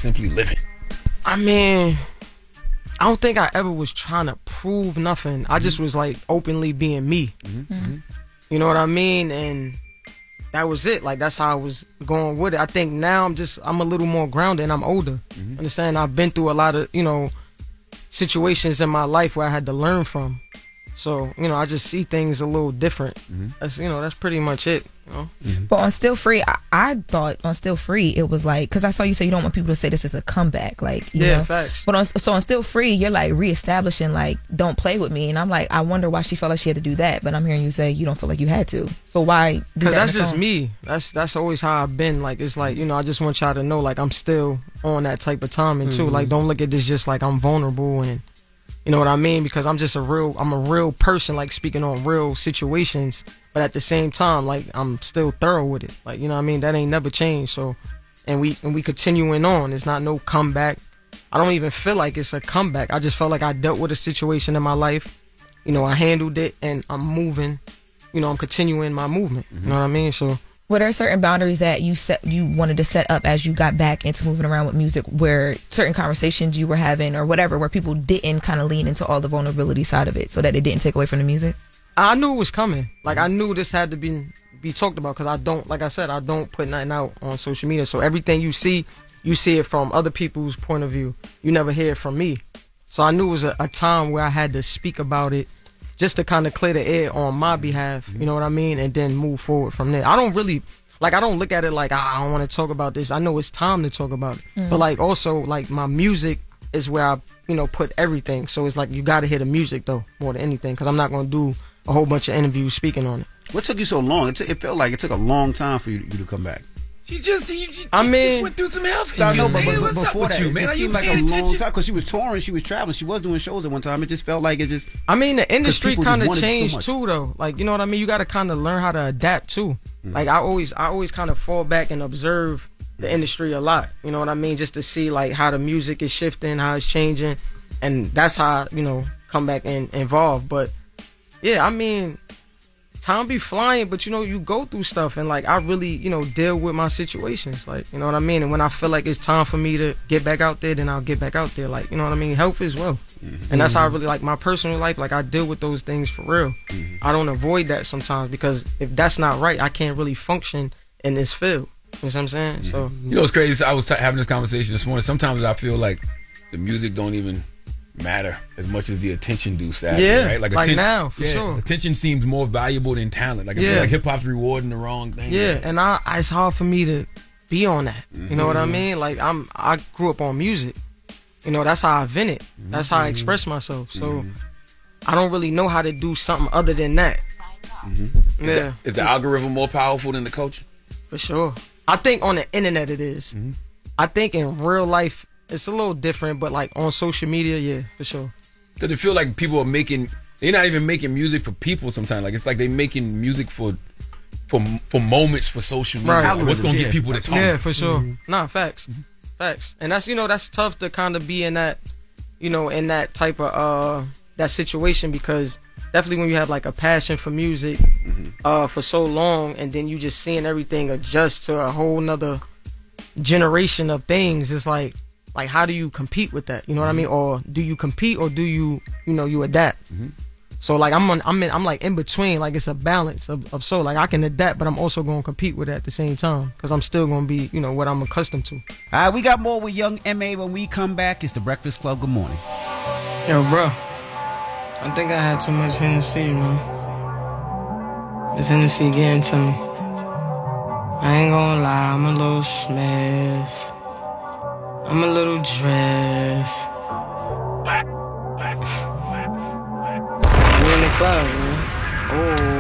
simply living? I mean, I don't think I ever was trying to prove nothing. I just was like openly being me. You know what I mean? And that was it. Like, that's how I was going with it. I think now I'm a little more grounded and I'm older. Understand? I've been through a lot of, situations in my life where I had to learn from. So, I just see things a little different. That's pretty much it. But on Still Free, I thought on Still Free it was like, because I saw you say you don't want people to say this is a comeback, like, you know. Facts. But on Still Free, you're like reestablishing, like, don't play with me, and I'm like, I wonder why she felt like she had to do that. But I'm hearing you say you don't feel like you had to. So why? Because that's just me. That's always how I've been. Like, it's like, I just want y'all to know, like, I'm still on that type of timing too. Like, don't look at this just like I'm vulnerable and. You know what I mean? Because I'm a real person, like, speaking on real situations. But at the same time, like, I'm still thorough with it. Like, you know what I mean? That ain't never changed. So, and we continuing on. It's not no comeback. I don't even feel like it's a comeback. I just felt like I dealt with a situation in my life. I handled it and I'm moving. I'm continuing my movement. You know what I mean? So. Were there certain boundaries that you wanted to set up as you got back into moving around with music, where certain conversations you were having or whatever, where people didn't kind of lean into all the vulnerability side of it, so that it didn't take away from the music? I knew it was coming. Like, I knew this had to be talked about, because I don't put nothing out on social media. So everything you see it from other people's point of view. You never hear it from me. So I knew it was a time where I had to speak about it, just to kind of clear the air on my behalf, you know what I mean? And then move forward from there. I don't look at it like, I don't want to talk about this. I know it's time to talk about it. But, like, also, like, my music is where I, put everything. So it's like, you got to hear the music, though, more than anything, because I'm not going to do a whole bunch of interviews speaking on it. What took you so long? It felt like it took a long time for you to come back. You just went through some health. I know, but What's up before with that, you, it man? just Are you seemed like a paying long attention? time, because she was touring, she was traveling, she was doing shows at one time. It just felt like it just. I mean, the industry people kind just of wanted so changed much. too, though. Like, you know what I mean? You got to kind of learn how to adapt too. Like, I always kind of fall back and observe the industry a lot. You know what I mean? Just to see, like, how the music is shifting, how it's changing, and that's how I, come back and involve. But yeah, I mean, time be flying, but you go through stuff, and, like, I really, deal with my situations, like, you know what I mean? And when I feel like it's time for me to get back out there, then I'll get back out there, like, you know what I mean? Health as well. And that's how I really, like, my personal life, like, I deal with those things for real. I don't avoid that sometimes, because if that's not right, I can't really function in this field. You know what I'm saying? So, It's crazy. I was having this conversation this morning. Sometimes I feel like the music don't even matter as much as the attention do, sadly, right? Like now, for sure. Attention seems more valuable than talent. Like, I feel like hip hop's rewarding the wrong thing. Yeah, and it's hard for me to be on that. You know what I mean? Like, I grew up on music. That's how I vented. That's how I express myself. So I don't really know how to do something other than that. Yeah. Is the algorithm more powerful than the culture? For sure. I think on the internet it is. I think in real life it's a little different, but, like, on social media, yeah, for sure. Because it feel like people are they're not even making music for people sometimes. Like, it's like they're making music for moments for social media. Right. Like, what's going to get people to talk? Yeah, for sure. Nah, facts. Facts. And that's, that's tough to kind of be in that, in that type of, that situation, because definitely when you have, like, a passion for music for so long, and then you just seeing everything adjust to a whole nother generation of things, it's like, how do you compete with that? You know what I mean? Or do you compete, or do you, you adapt? So, like, I'm like in between. Like, it's a balance of so, like, I can adapt, but I'm also going to compete with it at the same time, because I'm still going to be, what I'm accustomed to. All right, we got more with Young M.A. when we come back. It's the Breakfast Club. Good morning. Yo, bro, I think I had too much Hennessy, man. This Hennessy getting to me. I ain't gonna lie, I'm a little smashed. I'm a little dressed. We in the club, man. Oh.